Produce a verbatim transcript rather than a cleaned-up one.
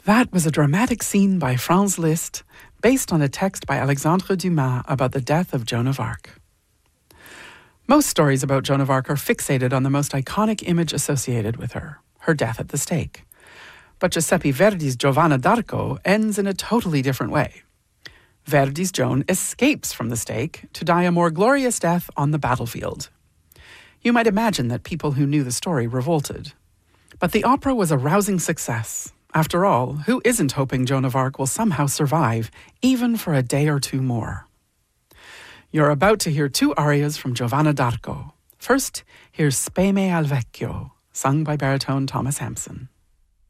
That was a dramatic scene by Franz Liszt, based on a text by Alexandre Dumas about the death of Joan of Arc. Most stories about Joan of Arc are fixated on the most iconic image associated with her, her death at the stake. But Giuseppe Verdi's Giovanna d'Arco ends in a totally different way. Verdi's Joan escapes from the stake to die a more glorious death on the battlefield. You might imagine that people who knew the story revolted. But the opera was a rousing success. After all, who isn't hoping Joan of Arc will somehow survive, even for a day or two more? You're about to hear two arias from Giovanna d'Arco. First, here's Speme al Vecchio, sung by baritone Thomas Hampson.